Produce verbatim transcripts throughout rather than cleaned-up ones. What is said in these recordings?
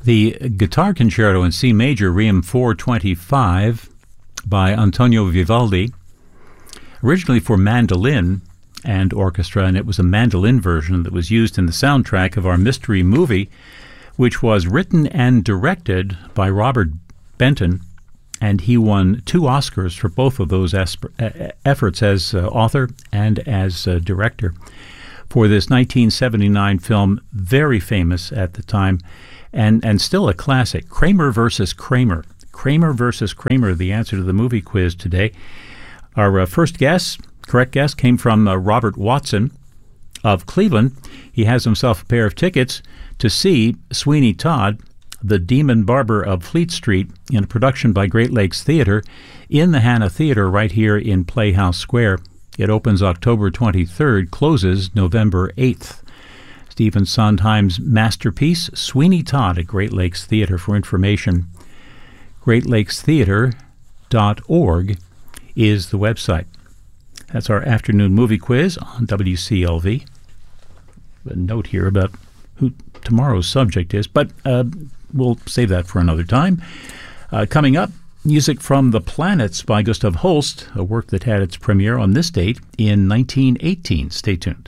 The Guitar Concerto in C Major, Requiem four twenty-five, by Antonio Vivaldi, originally for mandolin and orchestra, and it was a mandolin version that was used in the soundtrack of our mystery movie, which was written and directed by Robert Benton, and he won two Oscars for both of those esp- efforts as uh, author and as uh, director for this nineteen seventy-nine film, very famous at the time, and, and still a classic, Kramer versus Kramer. Kramer versus Kramer, the answer to the movie quiz today. Our uh, first guess, correct guess, came from uh, Robert Watson of Cleveland. He has himself a pair of tickets to see Sweeney Todd, the Demon Barber of Fleet Street, in a production by Great Lakes Theatre in the Hannah Theatre right here in Playhouse Square. It opens October twenty-third, closes November eighth. Stephen Sondheim's masterpiece, Sweeney Todd at Great Lakes Theatre. For information, great lakes theatre dot org is the website. That's our afternoon movie quiz on W C L V. A note here about who tomorrow's subject is, but uh, we'll save that for another time. Uh, coming up, music from The Planets by Gustav Holst, a work that had its premiere on this date in nineteen eighteen. Stay tuned.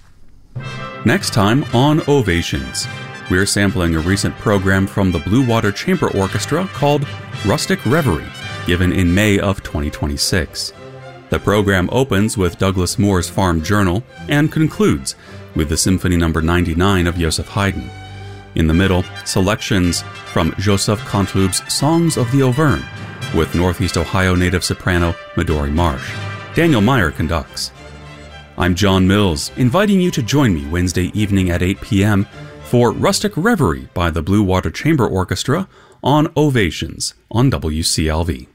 Next time on Ovations, we're sampling a recent program from the Blue Water Chamber Orchestra called Rustic Reverie, given in May of twenty twenty-six. The program opens with Douglas Moore's Farm Journal and concludes with the Symphony Number ninety-nine of Joseph Haydn. In the middle, selections from Joseph Kontlub's Songs of the Auvergne, with Northeast Ohio native soprano Midori Marsh. Daniel Meyer conducts. I'm John Mills, inviting you to join me Wednesday evening at eight p.m. for Rustic Reverie by the Blue Water Chamber Orchestra on Ovations on W C L V.